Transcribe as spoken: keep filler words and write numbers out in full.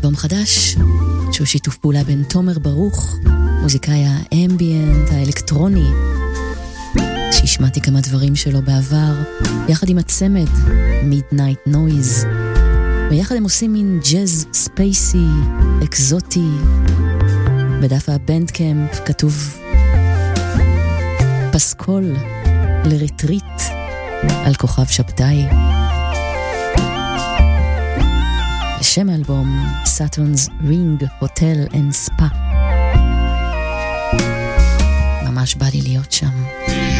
אלבום חדש, שהוא שיתוף פעולה בין תומר ברוך, מוזיקאי האמביאנט, האלקטרוני, שהשמעתי כמה דברים שלו בעבר, יחד עם הצמד, Midnight Noise, ויחד הם עושים מין ג'אז ספייסי, אקזוטי. בדף הבנדקאמפ כתוב פסקול לרטריט על כוכב שבתאי. שם האלבום Saturn's Ring Hotel and Spa. ממש בא לי להיות שם.